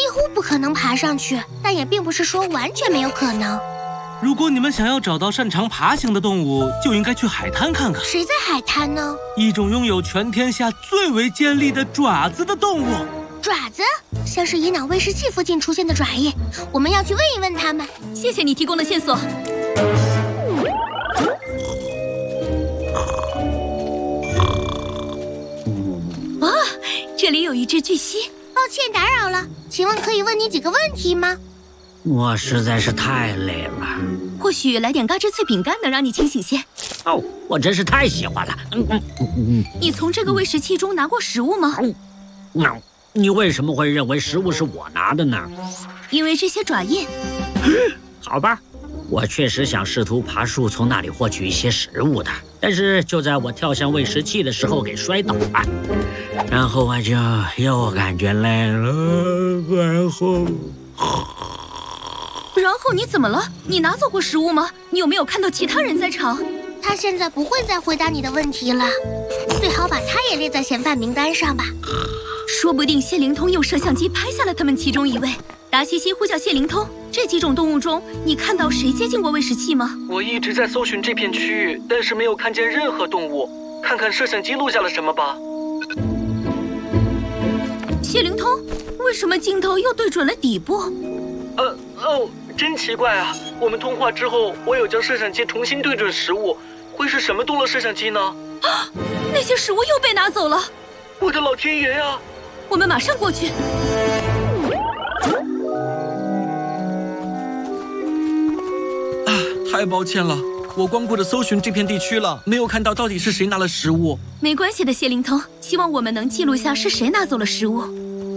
乎不可能爬上去，但也并不是说完全没有可能。 如果你们想要找到擅长爬行的动物，就应该去海滩看看。 谁在海滩呢？ 一种拥有全天下最为尖利的爪子的动物。 爪子？像是野鸟喂食器附近出现的爪印。我们要去问一问他们。 谢谢你提供的线索。哇，这里有一只巨蜥。 抱歉打扰了，请问可以问你几个问题吗？ 我实在是太累了。 或许来点嘎吱脆饼干能让你清醒些。 哦，我真是太喜欢了。 你从这个喂食器中拿过食物吗？ 你为什么会认为食物是我拿的呢？ 因为这些爪印。 好吧，我确实想试图爬树从那里获取一些食物的，但是就在我跳向喂食器的时候给摔倒了，然后我就又感觉累了， 然后你怎么了？你拿走过食物吗？你有没有看到其他人在场？ 他现在不会再回答你的问题了，最好把他也列在嫌犯名单上吧。 说不定谢灵通用摄像机拍下了他们其中一位。达西西呼叫谢灵通，这几种动物中，你看到谁接近过喂食器吗？ 我一直在搜寻这片区域，但是没有看见任何动物。看看摄像机录下了什么吧。 谢灵通，为什么镜头又对准了底部？ 真奇怪啊！我们通话之后，我有将摄像机重新对准食物，会是什么动了摄像机呢？ 啊！那些食物又被拿走了！ 我的老天爷呀！ 我们马上过去。 太抱歉了，我光顾着搜寻这片地区了，没有看到到底是谁拿了食物。 没关系的，谢灵通，希望我们能记录下是谁拿走了食物。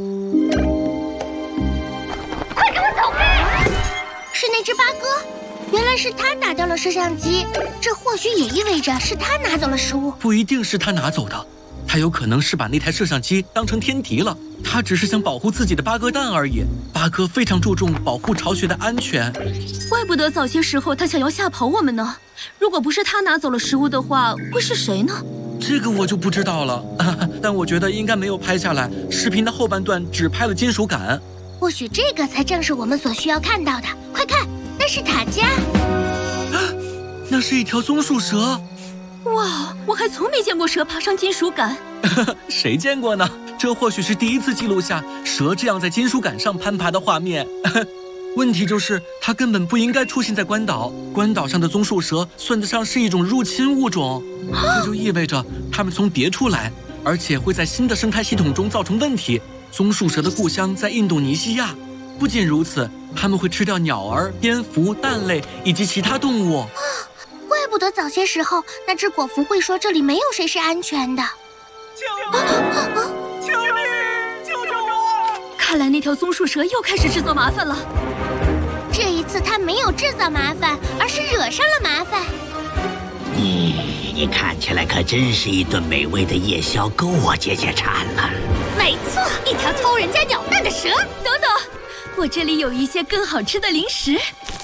快给我走开！是那只八哥，原来是他打掉了摄像机，这或许也意味着是他拿走了食物。 不一定是他拿走的，他有可能是把那台摄像机当成天敌了。他只是想保护自己的八哥蛋而已。八哥非常注重保护巢穴的安全。 怪不得早些时候他想要吓跑我们呢。如果不是他拿走了食物的话，会是谁呢？ 这个我就不知道了，但我觉得应该没有拍下来。视频的后半段只拍了金属杆。 或许这个才正是我们所需要看到的。快看，那是塔加。 那是一条棕树蛇。 哇，我还从没见过蛇爬上金属杆。 谁见过呢？这或许是第一次记录下蛇这样在金属杆上攀爬的画面。问题就是它根本不应该出现在关岛。关岛上的棕树蛇算得上是一种入侵物种，这就意味着它们从别处来，而且会在新的生态系统中造成问题。棕树蛇的故乡在印度尼西亚。不仅如此，它们会吃掉鸟儿、蝙蝠、蛋类以及其他动物。 怪不得早些时候那只果蝠会说这里没有谁是安全的。 救命！救救我！ 看来那条棕树蛇又开始制作麻烦了。 这一次它没有制造麻烦，而是惹上了麻烦。 你看起来可真是一顿美味的夜宵，够我解馋了。 没错，一条偷人家鸟蛋的蛇。等等，我这里有一些更好吃的零食。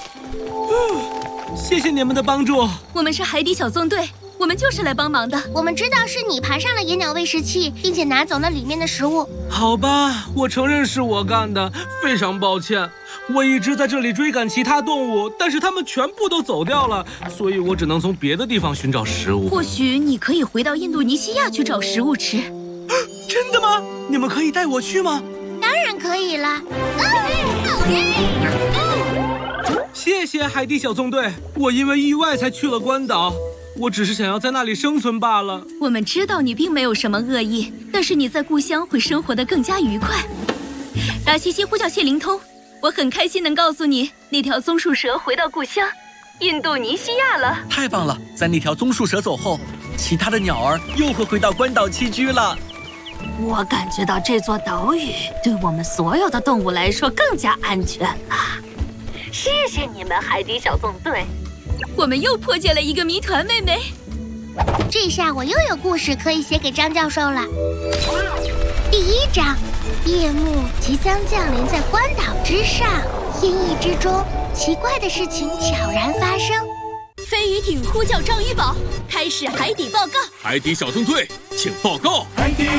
谢谢你们的帮助。 我们是海底小纵队，我们就是来帮忙的。 我们知道是你爬上了野鸟喂食器，并且拿走了里面的食物。 好吧，我承认是我干的，非常抱歉。我一直在这里追赶其他动物，但是它们全部都走掉了，所以我只能从别的地方寻找食物。 或许你可以回到印度尼西亚去找食物吃。 真的吗？你们可以带我去吗？ 当然可以了。 谢谢海底小纵队，我因为意外才去了关岛，我只是想要在那里生存罢了。 我们知道你并没有什么恶意，但是你在故乡会生活得更加愉快。达西西呼叫谢灵通，我很开心能告诉你，那条棕树蛇回到故乡印度尼西亚了。 太棒了，在那条棕树蛇走后，其他的鸟儿又会回到关岛栖居了。 我感觉到这座岛屿对我们所有的动物来说更加安全了。谢谢你们，海底小纵队。 我们又破解了一个谜团，妹妹。 这下我又有故事可以写给张教授了。第1章，夜幕即将降临在关岛之上，天意之中，奇怪的事情悄然发生。 飞鱼艇呼叫赵一宝，开始海底报告。 海底小纵队，请报告。 海底